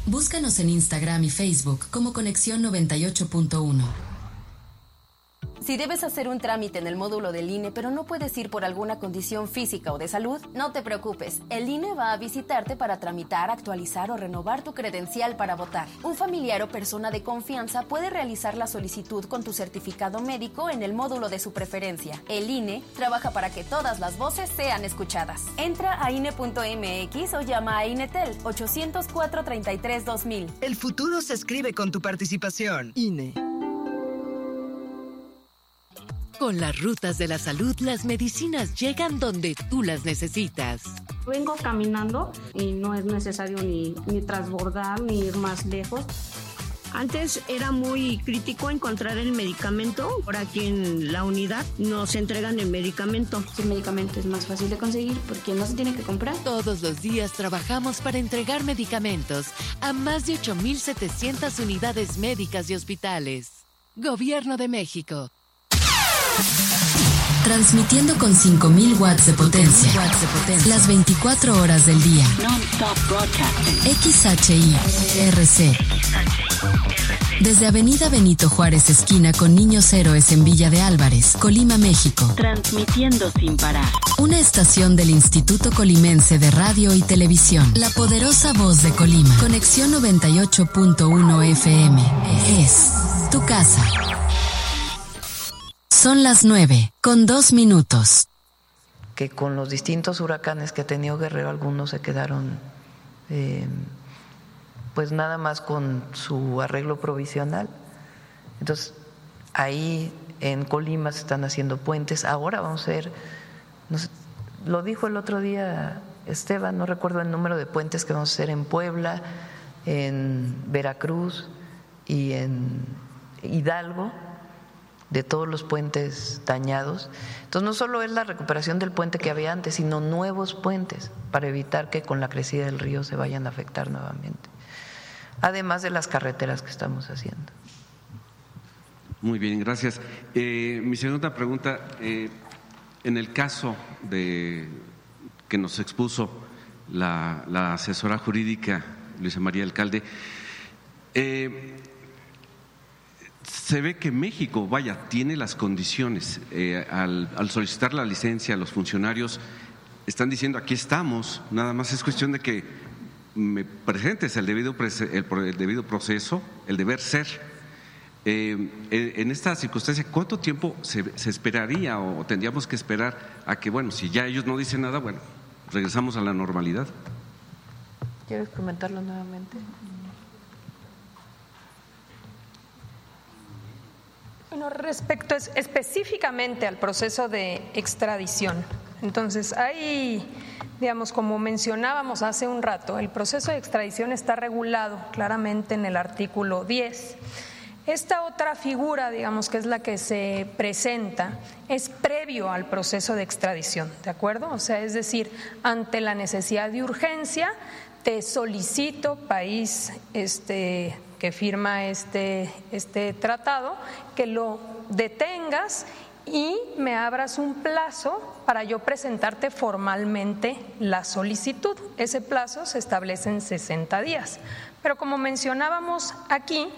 Búscanos en Instagram y Facebook como Conexión 98.1. Si debes hacer un trámite en el módulo del INE, pero no puedes ir por alguna condición física o de salud, no te preocupes. El INE va a visitarte para tramitar, actualizar o renovar tu credencial para votar. Un familiar o persona de confianza puede realizar la solicitud con tu certificado médico en el módulo de su preferencia. El INE trabaja para que todas las voces sean escuchadas. Entra a INE.mx o llama a INETEL 804-33-2000. El futuro se escribe con tu participación. INE. Con las rutas de la salud, las medicinas llegan donde tú las necesitas. Vengo caminando y no es necesario ni transbordar ni ir más lejos. Antes era muy crítico encontrar el medicamento. Ahora aquí en la unidad nos entregan el medicamento. El medicamento es más fácil de conseguir porque no se tiene que comprar. Todos los días trabajamos para entregar medicamentos a más de 8,700 unidades médicas y hospitales. Gobierno de México. Transmitiendo con 5,000 watts de potencia. Las 24 horas del día. XHI-RC. Desde Avenida Benito Juárez, esquina con Niños Héroes en Villa de Álvarez, Colima, México. Transmitiendo sin parar. Una estación del Instituto Colimense de Radio y Televisión. La poderosa voz de Colima. Conexión 98.1 FM. Es tu casa. Son las 9:02. Que con los distintos huracanes que ha tenido Guerrero, algunos se quedaron pues nada más con su arreglo provisional. Entonces, ahí en Colima se están haciendo puentes. Ahora vamos a ver, lo dijo el otro día Esteban, no recuerdo el número de puentes que vamos a hacer en Puebla, en Veracruz y en Hidalgo, de todos los puentes dañados. Entonces no solo es la recuperación del puente que había antes, sino nuevos puentes para evitar que con la crecida del río se vayan a afectar nuevamente, además de las carreteras que estamos haciendo. Muy bien, gracias. Mi segunda pregunta, en el caso de que nos expuso la asesora jurídica Luisa María Alcalde, se ve que México, tiene las condiciones. Al solicitar la licencia, los funcionarios están diciendo aquí estamos, nada más es cuestión de que me presentes el debido proceso, el deber ser. En esta circunstancia, ¿cuánto tiempo se esperaría o tendríamos que esperar a que, si ya ellos no dicen nada, regresamos a la normalidad? ¿Quieres comentarlo nuevamente? Bueno, respecto específicamente al proceso de extradición, entonces hay, como mencionábamos hace un rato, el proceso de extradición está regulado claramente en el artículo 10. Esta otra figura, que es la que se presenta, es previo al proceso de extradición, ¿de acuerdo? O sea, es decir, ante la necesidad de urgencia, te solicito, país que firma este tratado, que lo detengas y me abras un plazo para yo presentarte formalmente la solicitud. Ese plazo se establece en 60 días. Pero como mencionábamos aquí,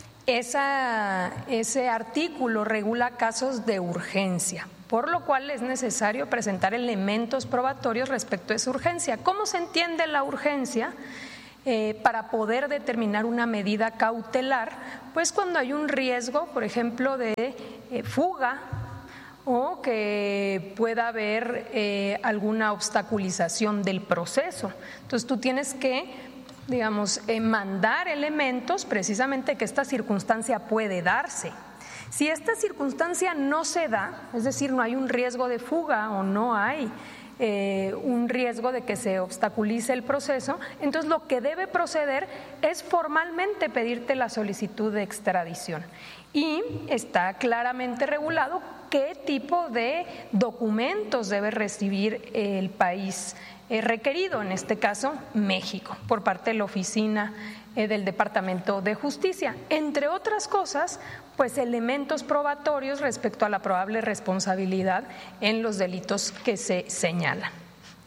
ese artículo regula casos de urgencia, por lo cual es necesario presentar elementos probatorios respecto a esa urgencia. ¿Cómo se entiende la urgencia? Para poder determinar una medida cautelar, pues cuando hay un riesgo, por ejemplo, de fuga o que pueda haber alguna obstaculización del proceso. Entonces tú tienes que, mandar elementos precisamente que esta circunstancia puede darse. Si esta circunstancia no se da, es decir, no hay un riesgo de fuga o no hay un riesgo de que se obstaculice el proceso, entonces lo que debe proceder es formalmente pedirte la solicitud de extradición. Y está claramente regulado qué tipo de documentos debe recibir el país requerido, en este caso México, por parte de la Oficina del Departamento de Justicia, entre otras cosas, pues elementos probatorios respecto a la probable responsabilidad en los delitos que se señalan.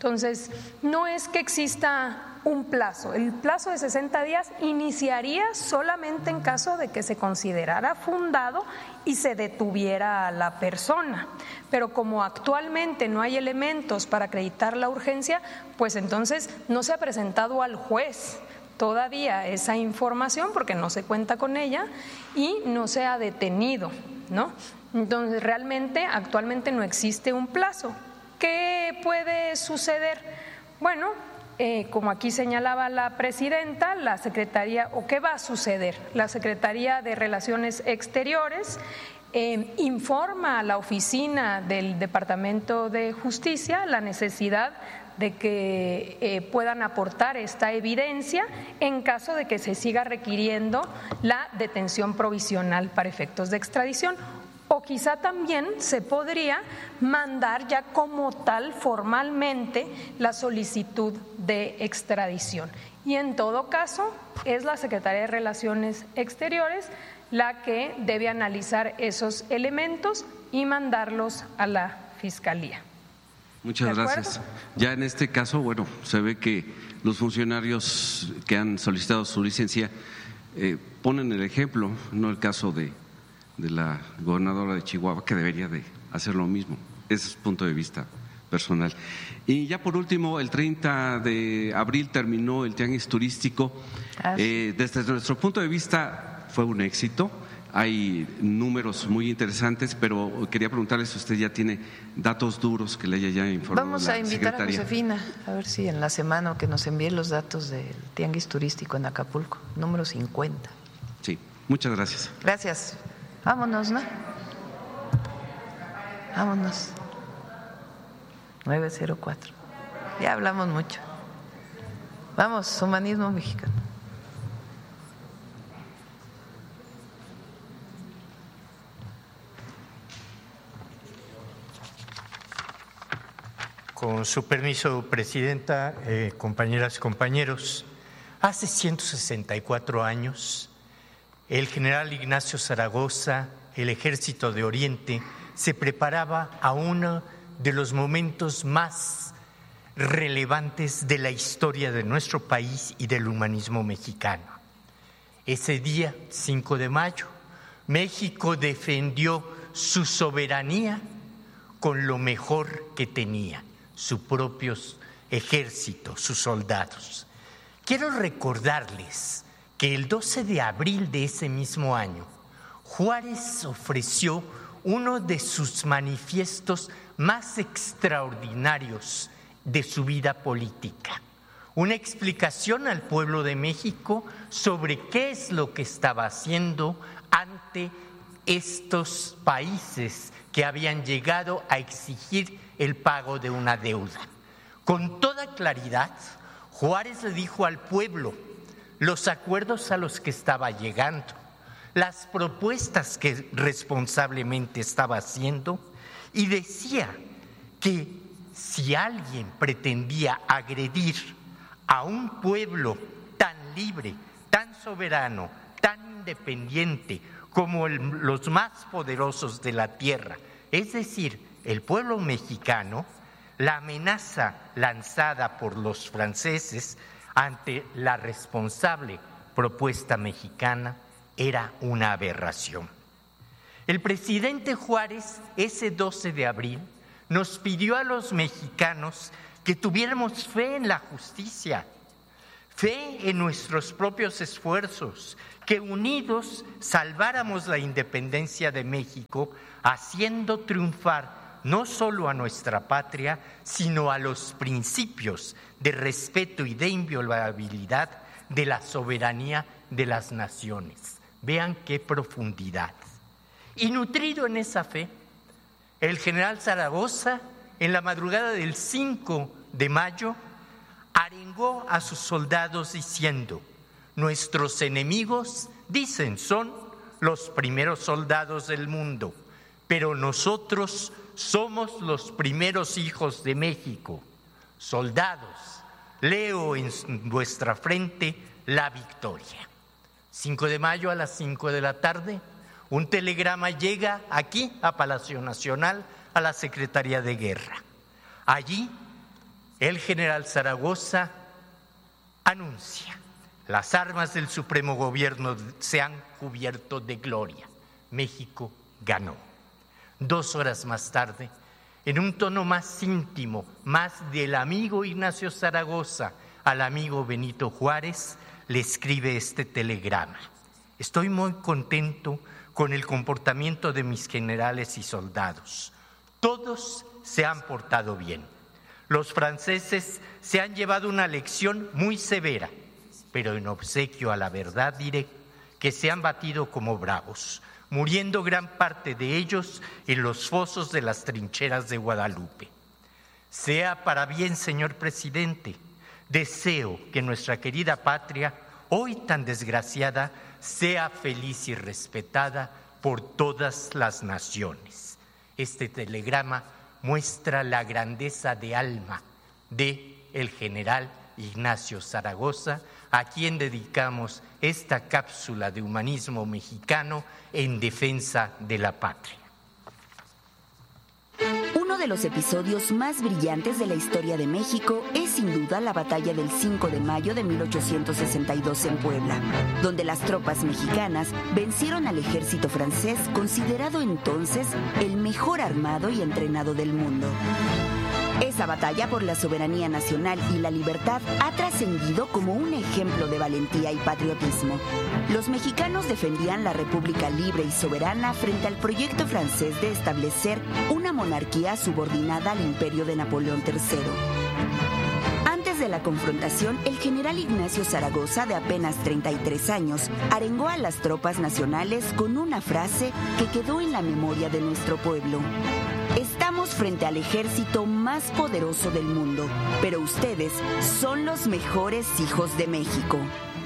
Entonces, no es que exista un plazo. El plazo de 60 días iniciaría solamente en caso de que se considerara fundado y se detuviera a la persona. Pero como actualmente no hay elementos para acreditar la urgencia, pues entonces no se ha presentado al juez todavía esa información porque no se cuenta con ella y no se ha detenido, ¿no? Entonces, realmente actualmente no existe un plazo. ¿Qué puede suceder? Bueno, como aquí señalaba la presidenta, la Secretaría, o qué va a suceder, la Secretaría de Relaciones Exteriores informa a la oficina del Departamento de Justicia la necesidad de que puedan aportar esta evidencia en caso de que se siga requiriendo la detención provisional para efectos de extradición. O quizá también se podría mandar ya como tal formalmente la solicitud de extradición. Y en todo caso es la Secretaría de Relaciones Exteriores la que debe analizar esos elementos y mandarlos a la Fiscalía. Muchas gracias. Ya en este caso, bueno, se ve que los funcionarios que han solicitado su licencia ponen el ejemplo, no el caso de la gobernadora de Chihuahua, que debería de hacer lo mismo. Ese es el punto de vista personal. Y ya por último, el 30 de abril terminó el tianguis turístico. Desde nuestro punto de vista fue un éxito. Hay números muy interesantes, pero quería preguntarle si usted ya tiene datos duros que le haya ya informado. Vamos a invitar a Josefina, a ver si en la semana que nos envíe los datos del tianguis turístico en Acapulco, número 50. Sí, muchas gracias. Gracias. Vámonos, ¿no? Vámonos. 904. Ya hablamos mucho. Vamos, humanismo mexicano. Con su permiso, Presidenta, compañeras y compañeros, hace 164 años, el general Ignacio Zaragoza, el Ejército de Oriente, se preparaba a uno de los momentos más relevantes de la historia de nuestro país y del humanismo mexicano. Ese día, 5 de mayo, México defendió su soberanía con lo mejor que tenía, su propio ejército, sus soldados. Quiero recordarles que el 12 de abril de ese mismo año, Juárez ofreció uno de sus manifiestos más extraordinarios de su vida política, una explicación al pueblo de México sobre qué es lo que estaba haciendo ante estos países que habían llegado a exigir el pago de una deuda. Con toda claridad, Juárez le dijo al pueblo los acuerdos a los que estaba llegando, las propuestas que responsablemente estaba haciendo, y decía que si alguien pretendía agredir a un pueblo tan libre, tan soberano, tan independiente como los más poderosos de la tierra, es decir, el pueblo mexicano, la amenaza lanzada por los franceses ante la responsable propuesta mexicana era una aberración. El presidente Juárez, ese 12 de abril, nos pidió a los mexicanos que tuviéramos fe en la justicia, fe en nuestros propios esfuerzos, que unidos salváramos la independencia de México, haciendo triunfar no solo a nuestra patria, sino a los principios de respeto y de inviolabilidad de la soberanía de las naciones. Vean qué profundidad. Y nutrido en esa fe, el general Zaragoza, en la madrugada del 5 de mayo, arengó a sus soldados diciendo: nuestros enemigos, dicen, son los primeros soldados del mundo, pero nosotros somos los primeros hijos de México. Soldados, leo en vuestra frente la victoria. 5 de mayo a las 5 de la tarde, un telegrama llega aquí a Palacio Nacional, a la Secretaría de Guerra. Allí el general Zaragoza anuncia: las armas del Supremo Gobierno se han cubierto de gloria. México ganó. 2 horas más tarde, en un tono más íntimo, más del amigo Ignacio Zaragoza al amigo Benito Juárez, le escribe este telegrama: estoy muy contento con el comportamiento de mis generales y soldados. Todos se han portado bien. Los franceses se han llevado una lección muy severa, pero en obsequio a la verdad diré que se han batido como bravos, muriendo gran parte de ellos en los fosos de las trincheras de Guadalupe. Sea para bien, señor presidente. Deseo que nuestra querida patria, hoy tan desgraciada, sea feliz y respetada por todas las naciones. Este telegrama muestra la grandeza de alma de el general Ignacio Zaragoza, a quien dedicamos esta cápsula de humanismo mexicano en defensa de la patria. Uno de los episodios más brillantes de la historia de México es sin duda la batalla del 5 de mayo de 1862 en Puebla, donde las tropas mexicanas vencieron al ejército francés, considerado entonces el mejor armado y entrenado del mundo. Esa batalla por la soberanía nacional y la libertad ha trascendido como un ejemplo de valentía y patriotismo. Los mexicanos defendían la República libre y soberana frente al proyecto francés de establecer una monarquía subordinada al imperio de Napoleón III. Antes de la confrontación, el general Ignacio Zaragoza, de apenas 33 años, arengó a las tropas nacionales con una frase que quedó en la memoria de nuestro pueblo: estamos frente al ejército más poderoso del mundo, pero ustedes son los mejores hijos de México.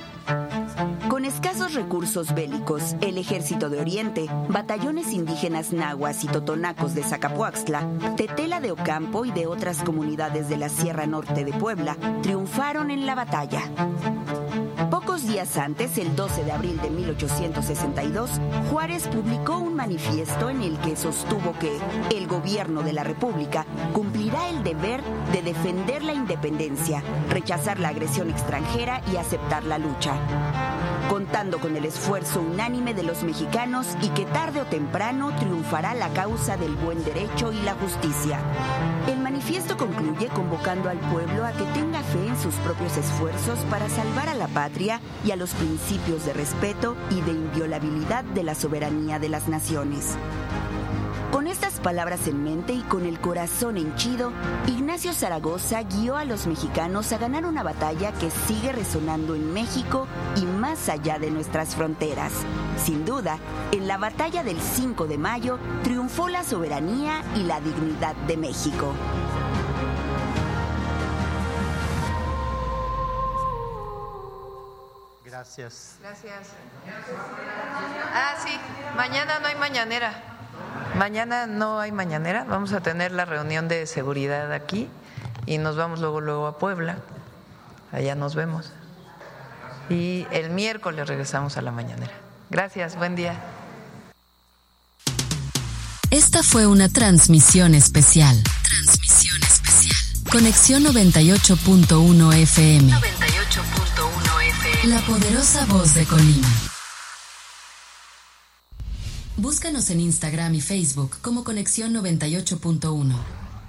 Con escasos recursos bélicos, el Ejército de Oriente, batallones indígenas nahuas y totonacos de Zacapuaxtla, Tetela de Ocampo y de otras comunidades de la Sierra Norte de Puebla, triunfaron en la batalla. Pocos días antes, el 12 de abril de 1862, Juárez publicó un manifiesto en el que sostuvo que el gobierno de la República cumplirá el deber de defender la independencia, rechazar la agresión extranjera y aceptar la lucha, contando con el esfuerzo unánime de los mexicanos y que tarde o temprano triunfará la causa del buen derecho y la justicia. El manifiesto concluye convocando al pueblo a que tenga fe en sus propios esfuerzos para salvar a la patria y a los principios de respeto y de inviolabilidad de la soberanía de las naciones. Con estas palabras en mente y con el corazón henchido, Ignacio Zaragoza guió a los mexicanos a ganar una batalla que sigue resonando en México y más allá de nuestras fronteras. Sin duda, en la batalla del 5 de mayo triunfó la soberanía y la dignidad de México. Gracias. Gracias. Sí, mañana no hay mañanera. Mañana no hay mañanera, vamos a tener la reunión de seguridad aquí y nos vamos luego a Puebla, allá nos vemos. Y el miércoles regresamos a la mañanera. Gracias, buen día. Esta fue una transmisión especial. Conexión 98.1 FM. La poderosa voz de Colima. Búscanos en Instagram y Facebook como Conexión 98.1.